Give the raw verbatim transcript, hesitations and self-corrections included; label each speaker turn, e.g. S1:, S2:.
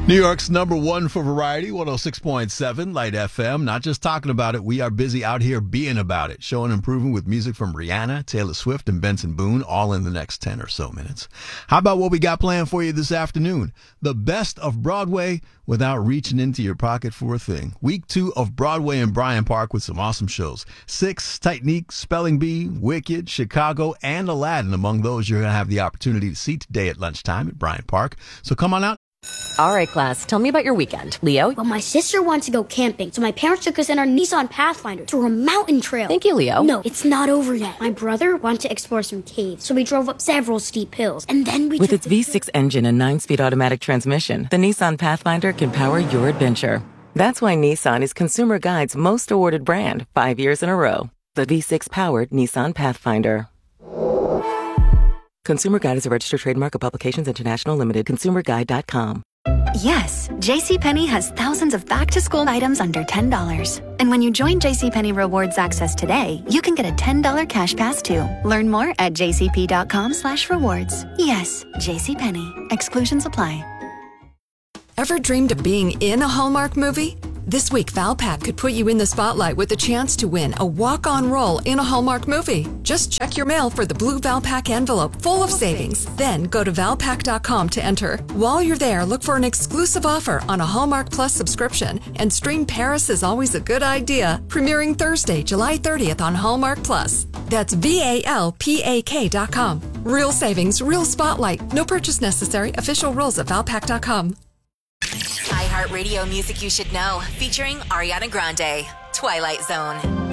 S1: New York's number one for variety, one oh six point seven, Light F M. Not just talking about it, we are busy out here being about it. Showing and proving with music from Rihanna, Taylor Swift, and Benson Boone, all in the next ten or so minutes. How about what we got planned for you this afternoon? The best of Broadway without reaching into your pocket for a thing. Week two of Broadway in Bryant Park with some awesome shows. Six, Titanic, Spelling Bee, Wicked, Chicago, and Aladdin among those you're going to have the opportunity to see today at lunchtime at Bryant Park. So come on out.
S2: All right, class, tell me about your weekend. Leo?
S3: Well, my sister wants to go camping, so my parents took us in our Nissan Pathfinder through a mountain trail.
S2: Thank you, Leo.
S3: No, it's not over yet. My brother wanted to explore some caves, so we drove up several steep hills, and then we
S4: With
S3: took
S4: its V six engine and nine-speed automatic transmission, the Nissan Pathfinder can power your adventure. That's why Nissan is Consumer Guide's most awarded brand five years in a row. The V six-powered Nissan Pathfinder. Consumer Guide is a registered trademark of Publications International Limited. consumer guide dot com.
S5: Yes, JCPenney has thousands of back-to-school items under ten dollars. And when you join JCPenney Rewards Access today, you can get a ten dollars cash pass too. Learn more at jcp.com slash rewards. Yes, JCPenney. Exclusions apply.
S6: Ever dreamed of being in a Hallmark movie? This week, Valpak could put you in the spotlight with a chance to win a walk-on role in a Hallmark movie. Just check your mail for the blue Valpak envelope full of savings. Then go to valpak dot com to enter. While you're there, look for an exclusive offer on a Hallmark Plus subscription and stream Paris is Always a Good Idea, premiering Thursday, July thirtieth on Hallmark Plus. That's V A L P A K dot com. Real savings, real spotlight. No purchase necessary. Official rules at valpak dot com.
S7: iHeartRadio Music You Should Know, featuring Ariana Grande, Twilight Zone.